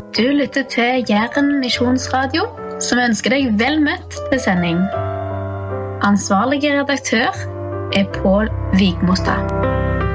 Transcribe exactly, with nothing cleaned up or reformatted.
Du lytter til Jæren Misjonsradio, som ønsker deg vel møtt til sending. Ansvarlig redaktør er Pål Vigmostad.